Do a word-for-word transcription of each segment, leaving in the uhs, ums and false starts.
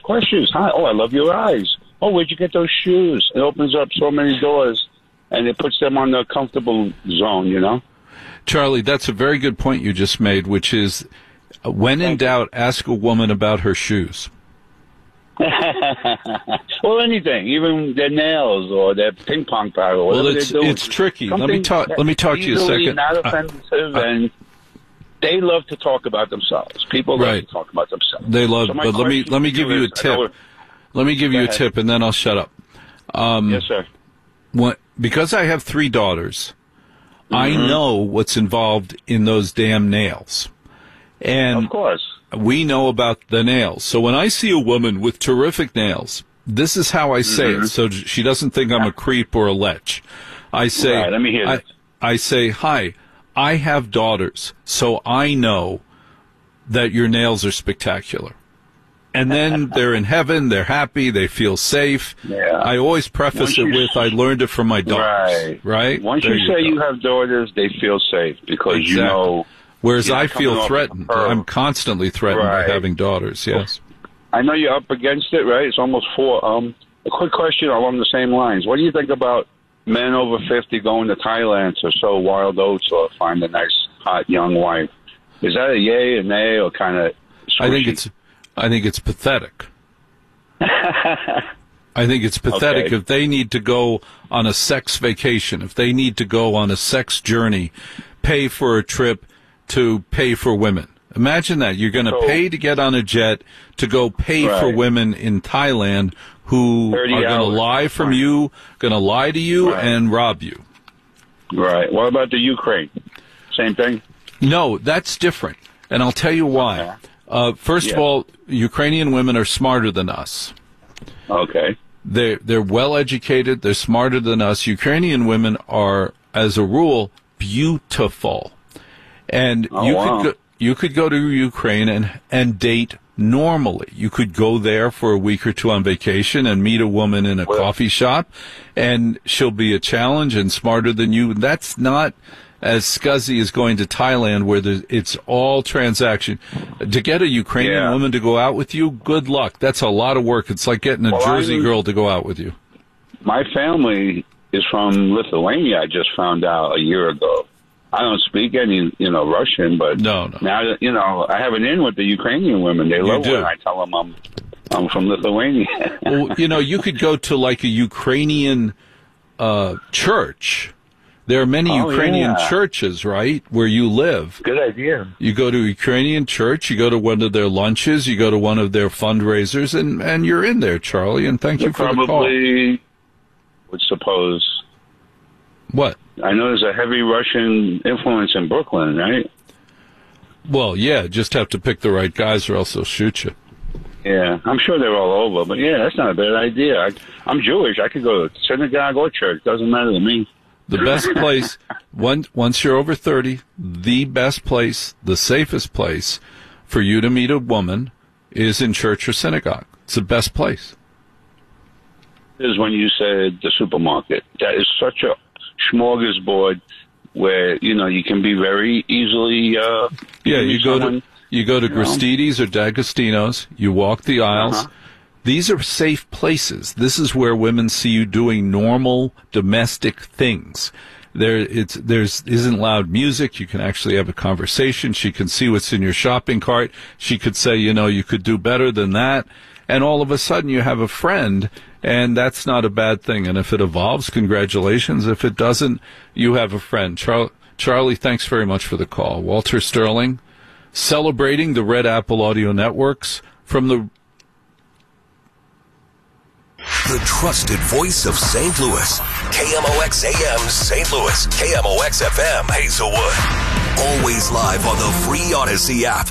questions. Hi, oh, I love your eyes. Oh, where'd you get those shoes? It opens up so many doors, and it puts them on the comfortable zone, you know? Charlie, that's a very good point you just made, which is, uh, when in doubt, ask a woman about her shoes. Well, anything, even their nails or their ping pong paddle. Well, it's it's tricky. Let me talk. Let me talk to you a second. Not offensive, uh, and they love to talk about themselves. People love right. to talk about themselves. They love. So but let me let me give you a tip. Let me give you a tip, and then I'll shut up. Um, yes, sir. What, because I have three daughters, mm-hmm. I know what's involved in those damn nails, and of course. We know about the nails. So when I see a woman with terrific nails, this is how I say mm-hmm. it, so she doesn't think I'm a creep or a lech. I say, right, let me hear I, this. I say, hi, I have daughters, so I know that your nails are spectacular. And then they're in heaven, they're happy, they feel safe. Yeah. I always preface it with, I learned it from my daughters. Right. Right? Once there you say you, you have daughters, they feel safe because exactly. you know. Whereas I feel threatened. I'm constantly threatened right. by having daughters, yes. I know you're up against it, right? It's almost four. Um, a quick question along the same lines. What do you think about men over fifty going to Thailand to sow wild oats or find a nice, hot, young wife? Is that a yay, a nay, or kind of squishy? I think it's, I think it's pathetic. I think it's pathetic okay. if they need to go on a sex vacation, if they need to go on a sex journey, pay for a trip to pay for women. Imagine that. You're going to so, pay to get on a jet to go pay right. for women in Thailand who are going to lie from right. you, going to lie to you, right. and rob you. Right. What about the Ukraine? Same thing? No, that's different. And I'll tell you why. Okay. Uh, first yeah. of all, Ukrainian women are smarter than us. Okay. They're, they're well educated. They're smarter than us. Ukrainian women are, as a rule, beautiful. And oh, you wow. could go, you could go to Ukraine and, and date normally. You could go there for a week or two on vacation and meet a woman in a well, coffee shop, and she'll be a challenge and smarter than you. That's not as scuzzy as going to Thailand, where it's all transaction. To get a Ukrainian yeah. woman to go out with you, good luck. That's a lot of work. It's like getting a well, Jersey I mean, girl to go out with you. My family is from Lithuania. I just found out a year ago. I don't speak any, you know, Russian, but no, no. now, you know, I have an in with the Ukrainian women. They you love do. when I tell them I'm, I'm from Lithuania. Well, you know, you could go to like a Ukrainian uh, church. There are many oh, Ukrainian yeah. churches, right, where you live. Good idea. You go to a Ukrainian church, you go to one of their lunches, you go to one of their fundraisers, and, and you're in there, Charlie, and thank They're you for the call. Probably would suppose. What? I know there's a heavy Russian influence in Brooklyn, right? Well, yeah, just have to pick the right guys or else they'll shoot you. Yeah, I'm sure they're all over, but yeah, that's not a bad idea. I, I'm Jewish. I could go to synagogue or church. Doesn't matter to me. The best place, once, once you're over thirty, the best place, the safest place for you to meet a woman is in church or synagogue. It's the best place. Is when you said the supermarket. That is such a smorgasbord where, you know, you can be very easily uh yeah you go someone, to you go to you Gristedes or D'Agostino's, you walk the aisles. Uh-huh. These are safe places. This is where women see you doing normal domestic things. There it's there's isn't loud music. You can actually have a conversation. She can see what's in your shopping cart. She could say, you know, you could do better than that. And all of a sudden you have a friend, and that's not a bad thing. And if it evolves, congratulations. If it doesn't, you have a friend. Char- Charlie, thanks very much for the call. Walter Sterling, celebrating the Red Apple Audio Networks from the... The trusted voice of Saint Louis. K M O X A M Saint Louis. K M O X F M Hazelwood. Always live on the free Odyssey app.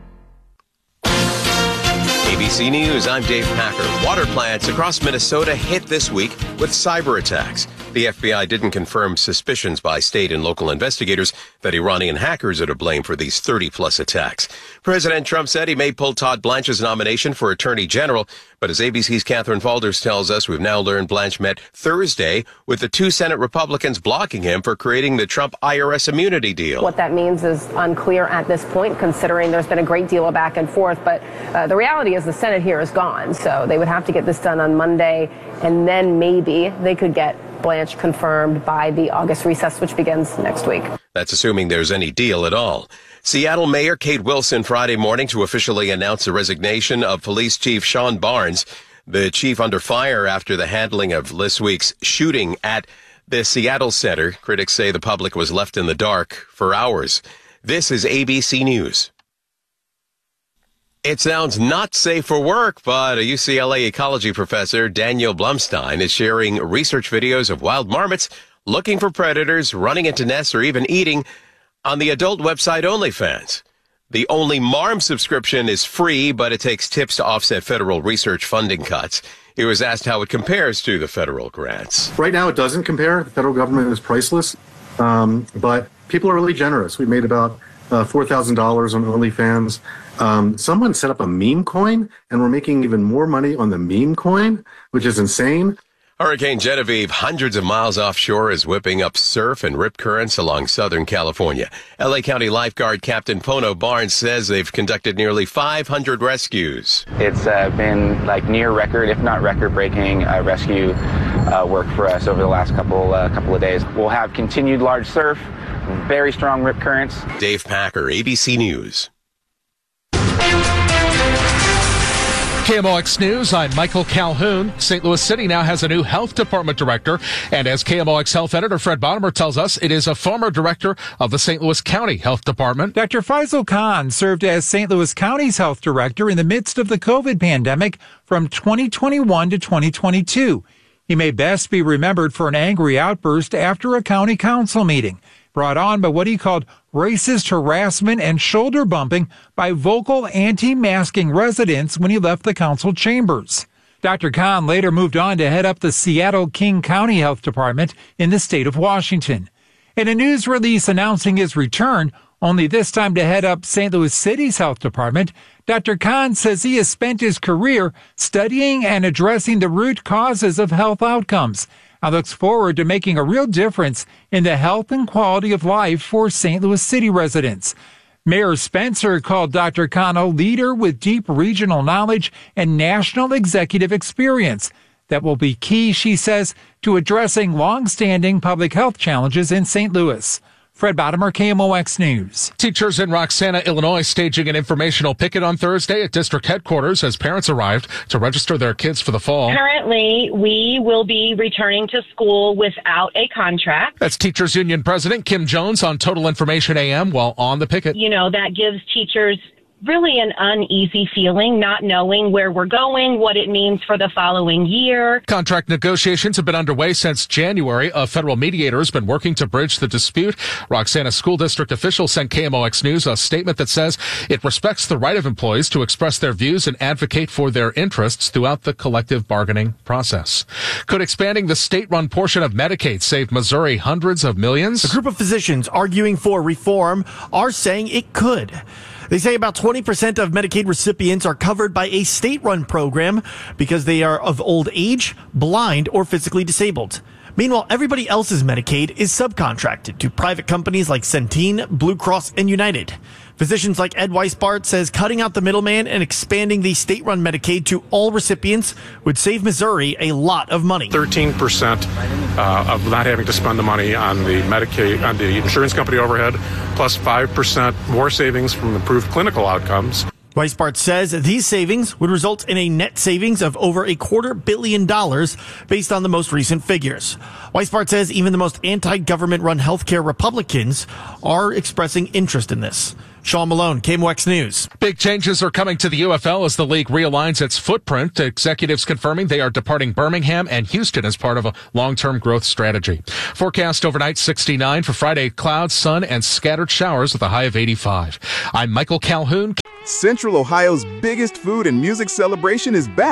A B C News, I'm Dave Packer. Water plants across Minnesota hit this week with cyber attacks. The F B I didn't confirm suspicions by state and local investigators that Iranian hackers are to blame for these thirty-plus attacks. President Trump said he may pull Todd Blanche's nomination for Attorney General, but as A B C's Catherine Falders tells us, we've now learned Blanche met Thursday with the two Senate Republicans blocking him for creating the Trump I R S immunity deal. What that means is unclear at this point, considering there's been a great deal of back and forth. But uh, the reality is the Senate here is gone, so they would have to get this done on Monday, and then maybe they could get Blanche confirmed by the August recess, which begins next week. That's assuming there's any deal at all. Seattle Mayor Kate Wilson Friday morning to officially announce the resignation of Police Chief Sean Barnes, the chief under fire after the handling of this week's shooting at the Seattle Center. Critics say the public was left in the dark for hours. This is A B C News. It sounds not safe for work, but a U C L A ecology professor, Daniel Blumstein, is sharing research videos of wild marmots looking for predators, running into nests, or even eating on the adult website OnlyFans. The Only Marm subscription is free, but it takes tips to offset federal research funding cuts. He was asked how it compares to the federal grants. Right now, it doesn't compare. The federal government is priceless, um, but people are really generous. We made about uh, four thousand dollars on OnlyFans. Um, someone set up a meme coin, and we're making even more money on the meme coin, which is insane. Hurricane Genevieve, hundreds of miles offshore, is whipping up surf and rip currents along Southern California. L A County lifeguard Captain Pono Barnes says they've conducted nearly five hundred rescues. It's uh, been like near record, if not record-breaking, uh, rescue uh, work for us over the last couple uh, couple of days. We'll have continued large surf, very strong rip currents. Dave Packer, A B C News. K M O X News, I'm Michael Calhoun. Saint Louis City now has a new health department director, and as K M O X health editor Fred Bottomer tells us, it is a former director of the Saint Louis County Health Department. Doctor Faisal Khan served as Saint Louis County's health director in the midst of the COVID pandemic from twenty twenty-one to twenty twenty-two. He may best be remembered for an angry outburst after a county council meeting, brought on by what he called racist harassment and shoulder bumping by vocal anti-masking residents when he left the council chambers. Doctor Khan later moved on to head up the Seattle King County Health Department in the state of Washington. In a news release announcing his return, only this time to head up Saint Louis City's health department, Doctor Khan says he has spent his career studying and addressing the root causes of health outcomes. I looks forward to making a real difference in the health and quality of life for Saint Louis City residents. Mayor Spencer called Doctor Khan a leader with deep regional knowledge and national executive experience that will be key, she says, to addressing long-standing public health challenges in Saint Louis. Fred Bottomer, K M O X News. Teachers in Roxana, Illinois, staging an informational picket on Thursday at district headquarters as parents arrived to register their kids for the fall. Currently, we will be returning to school without a contract. That's Teachers Union President Kim Jones on Total Information A M while on the picket. You know, that gives teachers really an uneasy feeling, not knowing where we're going, what it means for the following year. Contract negotiations have been underway since January. A federal mediator has been working to bridge the dispute. Roxana School District officials sent K M O X News a statement that says it respects the right of employees to express their views and advocate for their interests throughout the collective bargaining process. Could expanding the state-run portion of Medicaid save Missouri hundreds of millions? A group of physicians arguing for reform are saying it could. They say about twenty percent of Medicaid recipients are covered by a state-run program because they are of old age, blind, or physically disabled. Meanwhile, everybody else's Medicaid is subcontracted to private companies like Centene, Blue Cross, and United. Physicians like Ed Weisbart says cutting out the middleman and expanding the state-run Medicaid to all recipients would save Missouri a lot of money. thirteen percent uh, of not having to spend the money on the Medicaid, on the insurance company overhead, plus five percent more savings from improved clinical outcomes. Weisbart says these savings would result in a net savings of over a quarter billion dollars based on the most recent figures. Weisbart says even the most anti-government run healthcare Republicans are expressing interest in this. Sean Malone, K M O X News. Big changes are coming to the U F L as the league realigns its footprint. Executives confirming they are departing Birmingham and Houston as part of a long-term growth strategy. Forecast overnight sixty-nine for Friday, clouds, sun, and scattered showers with a high of eighty-five. I'm Michael Calhoun. Central Ohio's biggest food and music celebration is back.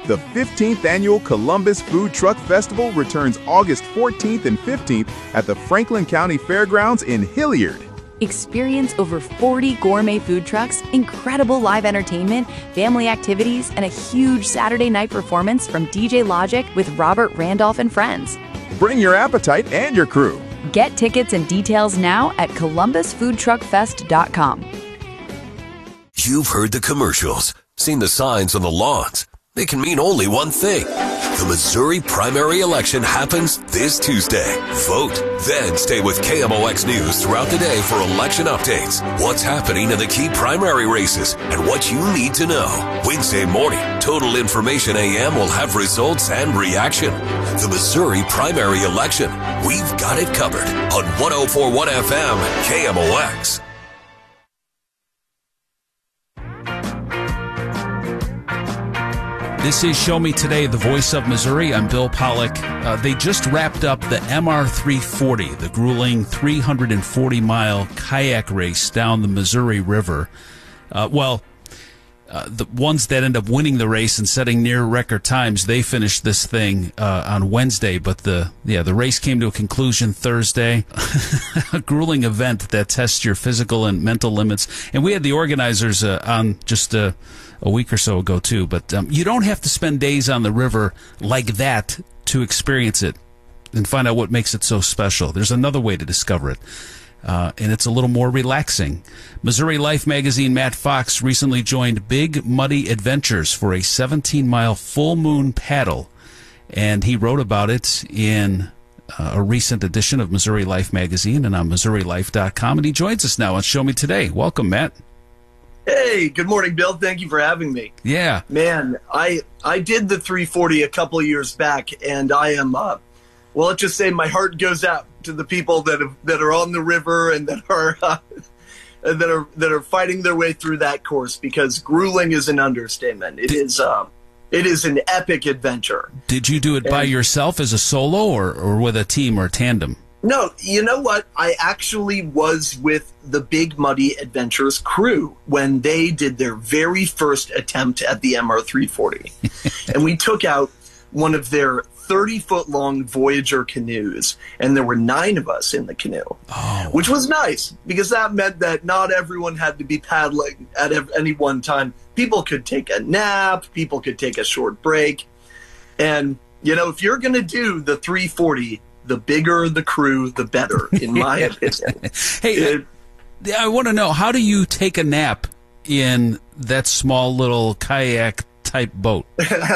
The fifteenth Annual Columbus Food Truck Festival returns August fourteenth and fifteenth at the Franklin County Fairgrounds in Hilliard. Experience over forty gourmet food trucks, incredible live entertainment, family activities, and a huge Saturday night performance from D J Logic with Robert Randolph and friends. Bring your appetite and your crew. Get tickets and details now at columbus food truck fest dot com. You've heard the commercials, seen the signs on the lawns. They can mean only one thing. The Missouri primary election happens this Tuesday. Vote, then stay with K M O X News throughout the day for election updates, what's happening in the key primary races, and what you need to know. Wednesday morning, Total Information A M will have results and reaction. The Missouri primary election. We've got it covered on one oh four point one F M K M O X. This is Show Me Today, the voice of Missouri. I'm Bill Pollock. Uh, they just wrapped up the M R three forty, the grueling three hundred forty mile kayak race down the Missouri River. Uh, well, uh, the ones that end up winning the race and setting near record times, they finished this thing uh, on Wednesday. But the yeah, the race came to a conclusion Thursday. A grueling event that tests your physical and mental limits. And we had the organizers uh, on just uh, a week or so ago, too. But um, you don't have to spend days on the river like that to experience it and find out what makes it so special. There's another way to discover it. Uh, and it's a little more relaxing. Missouri Life magazine Matt Fox recently joined Big Muddy Adventures for a seventeen mile full moon paddle, and he wrote about it in uh, a recent edition of Missouri Life magazine and on missouri life dot com, and he joins us now on Show Me Today. Welcome, Matt. Hey, good morning, Bill. Thank you for having me. Yeah. Man, I I did the three forty a couple of years back, and I am, uh, well, let's just say my heart goes out to the people that have, that are on the river and that are uh, that are that are fighting their way through that course, because grueling is an understatement. It is uh, it is an epic adventure. Did you do it and, by yourself as a solo, or, or with a team or a tandem? No, you know what? I actually was with the Big Muddy Adventures crew when they did their very first attempt at the M R three forty. And we took out one of their thirty-foot-long Voyager canoes, and there were nine of us in the canoe, oh. which was nice, because that meant that not everyone had to be paddling at any one time. People could take a nap, people could take a short break, and, you know, if you're going to do the three forty, the bigger the crew, the better, in my opinion. Hey, it, I want to know, how do you take a nap in that small little kayak-type boat?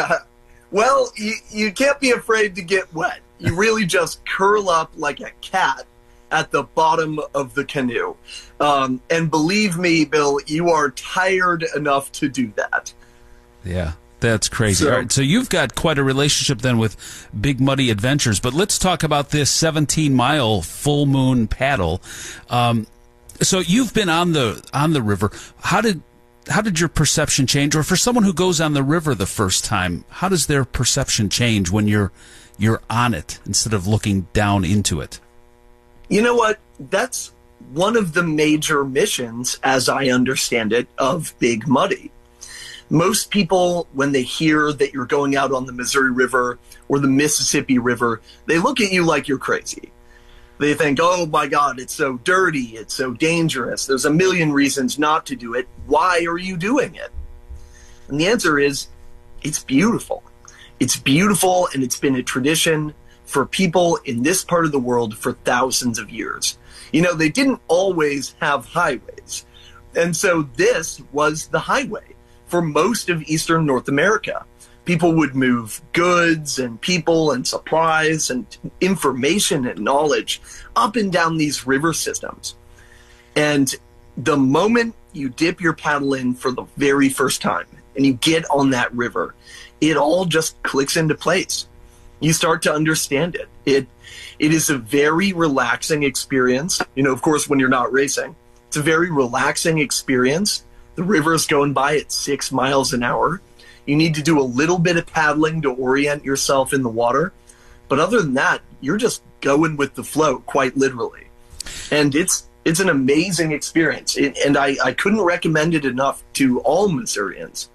Well, you, you can't be afraid to get wet. You really just curl up like a cat at the bottom of the canoe. Um, and believe me, Bill, you are tired enough to do that. Yeah. That's crazy. So, All right, so you've got quite a relationship then with Big Muddy Adventures, but let's talk about this seventeen mile full moon paddle. Um, so you've been on the on the river. How did how did your perception change? Or for someone who goes on the river the first time, how does their perception change when you're you're on it instead of looking down into it? You know what? That's one of the major missions, as I understand it, of Big Muddy. Most people, when they hear that you're going out on the Missouri River or the Mississippi River, they look at you like you're crazy. They think, oh my God, it's so dirty, it's so dangerous, there's a million reasons not to do it. Why are you doing it? And the answer is, it's beautiful. It's beautiful, and it's been a tradition for people in this part of the world for thousands of years. You know, they didn't always have highways. And so this was the highway for most of Eastern North America. People would move goods and people and supplies and information and knowledge up and down these river systems. And the moment you dip your paddle in for the very first time and you get on that river, it all just clicks into place. You start to understand it. It it is a very relaxing experience. You know, of course, when you're not racing, it's a very relaxing experience. The river is going by at six miles an hour. You need to do a little bit of paddling to orient yourself in the water. But other than that, you're just going with the flow, quite literally. And it's it's an amazing experience. It, and I, I couldn't recommend it enough to all Missourians.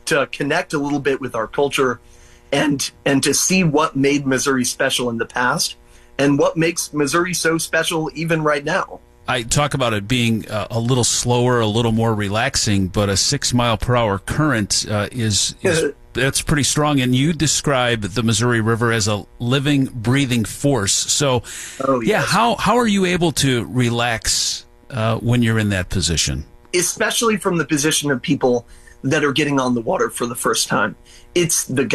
to connect a little bit with our culture and and to see what made Missouri special in the past and what makes Missouri so special even right now. I talk about it being uh, a little slower, a little more relaxing, but a six mile per hour current uh, is, is that's pretty strong. And you describe the Missouri River as a living, breathing force. So, oh, yes. yeah, how how are you able to relax uh, when you're in that position? Especially from the position of people that are getting on the water for the first time. It's the